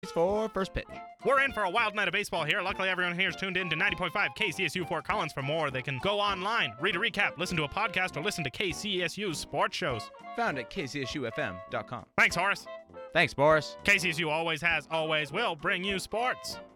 For first pitch. We're in for a wild night of baseball here. Luckily, everyone here is tuned in to 90.5 KCSU Fort Collins. For more, they can go online, read a recap, listen to a podcast, or listen to KCSU's sports shows. Found at kcsufm.com. Thanks, Horace. Thanks, Boris. KCSU always has, always will bring you sports.